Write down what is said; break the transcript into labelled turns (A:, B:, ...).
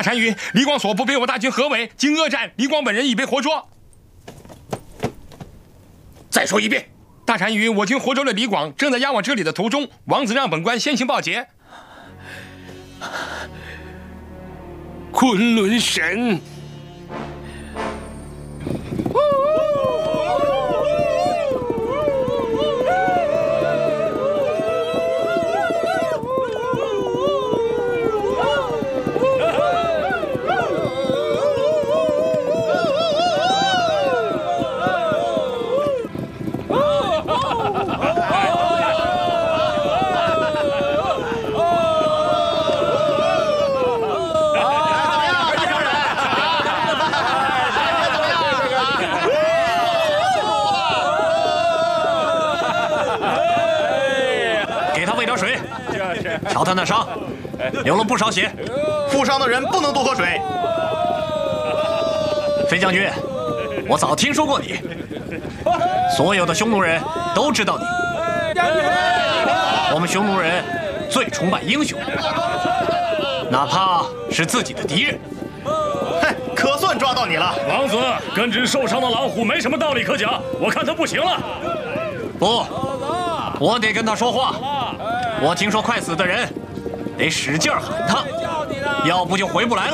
A: 单于，李广所部被我大军合围，经恶战，李广本人已被活捉。
B: 再说一遍。
A: 大单于，我军活捉了李广，正在押往这里的途中。王子让本官先行报捷。
B: 昆仑神。
C: 瞧他那伤，流了不少血。
D: 负伤的人不能多喝水。
C: 飞将军，我早听说过你，所有的匈奴人都知道你。我们匈奴人最崇拜英雄，哪怕是自己的敌人。
D: 嘿，可算抓到你了，
E: 王子。跟只受伤的老虎没什么道理可讲，我看他不行了。
C: 不，我得跟他说话。我听说快死的人得使劲喊他，要不就回不来了。